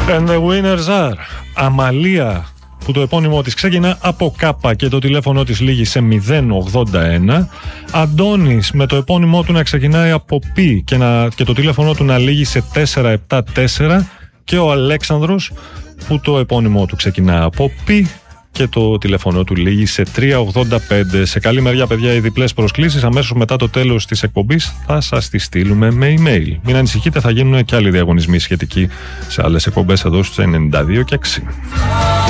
And the winners are Αμαλία, που το επώνυμό της ξεκινά από Κάπα και το τηλέφωνο της λήγει σε 081. Αντώνης, με το επώνυμό του να ξεκινάει από Π και το τηλέφωνο του να λήγει σε 474. Και ο Αλέξανδρος, που το επώνυμό του ξεκινά από Π και το τηλέφωνο του λήγει σε 385. Σε καλή μεριά, παιδιά, οι διπλές προσκλήσεις αμέσως μετά το τέλος της εκπομπής θα σας τις στείλουμε με email. Μην ανησυχείτε, θα γίνουν και άλλοι διαγωνισμοί σχετικοί σε άλλες εκπομπές εδώ στους 92 και 6.